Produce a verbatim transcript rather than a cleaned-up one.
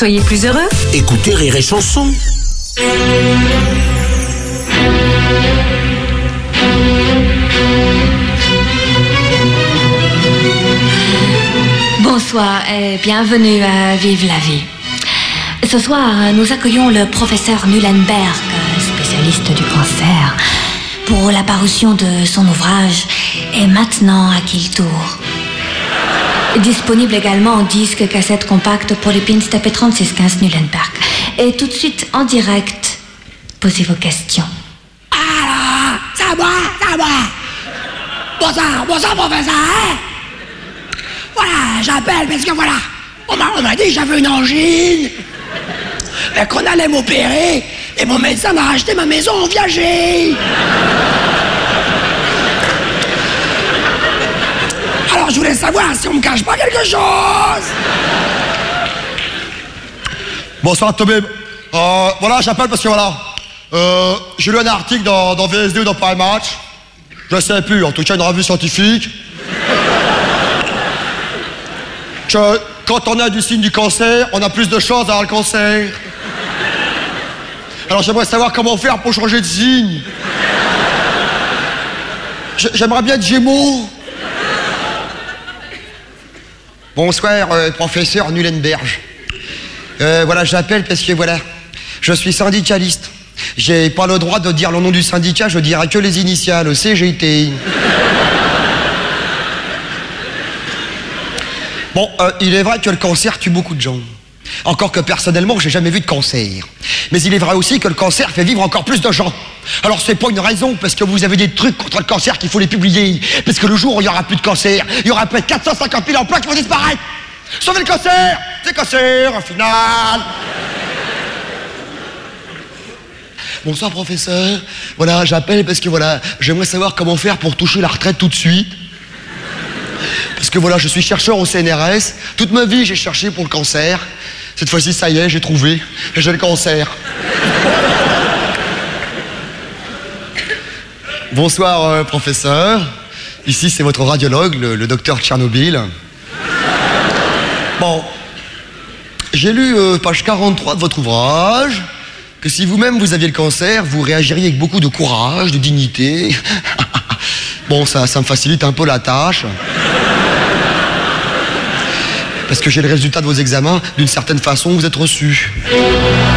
Soyez plus heureux. Écoutez Rire et Chanson. Bonsoir et bienvenue à Vive la vie. Ce soir, nous accueillons le professeur Muhlenberg, spécialiste du cancer, pour la parution de son ouvrage « Et maintenant, à qui le tour ?» Disponible également en disque, cassette compacte pour les pins T P trente-six quinze Muhlenberg. Et tout de suite, en direct, posez vos questions. Alors, c'est à moi, c'est à moi. Bonsoir, bonsoir, professeur. Hein? Voilà, j'appelle parce que voilà, on m'a, on m'a dit que j'avais une angine, et qu'on allait m'opérer, et mon médecin m'a racheté ma maison en viager. Alors je voulais savoir si on me cache pas quelque chose. Bonsoir Tobé. Euh, voilà, j'appelle parce que voilà, euh, j'ai lu un article dans, dans V S D ou dans Paris Match. Je sais plus, en tout cas une revue scientifique. Que quand on a du signe du cancer, on a plus de chances d'avoir le cancer. Alors j'aimerais savoir comment faire pour changer de signe. J'aimerais bien être Gémeaux. Bonsoir, euh, professeur Muhlenberg. Euh, voilà, j'appelle parce que voilà, je suis syndicaliste. J'ai pas le droit de dire le nom du syndicat, je dirai que les initiales, C G T. Bon, euh, il est vrai que le cancer tue beaucoup de gens. Encore que personnellement, j'ai jamais vu de cancer. Mais il est vrai aussi que le cancer fait vivre encore plus de gens. Alors c'est pas une raison, parce que vous avez des trucs contre le cancer qu'il faut les publier. Parce que le jour où il y aura plus de cancer, il y aura peut-être quatre cent cinquante mille emplois qui vont disparaître. Sauvez le cancer, c'est cancer, au final. Bonsoir professeur. Voilà, j'appelle parce que voilà, j'aimerais savoir comment faire pour toucher la retraite tout de suite. Parce que voilà, je suis chercheur au C N R S. Toute ma vie, j'ai cherché pour le cancer. Cette fois-ci, ça y est, j'ai trouvé. J'ai le cancer. Bonsoir, euh, professeur. Ici, c'est votre radiologue, le, le docteur Tchernobyl. Bon, j'ai lu euh, page quarante-trois de votre ouvrage, que si vous-même vous aviez le cancer, vous réagiriez avec beaucoup de courage, de dignité. Bon, ça, ça me facilite un peu la tâche. Parce que j'ai le résultat de vos examens, d'une certaine façon, vous êtes reçu.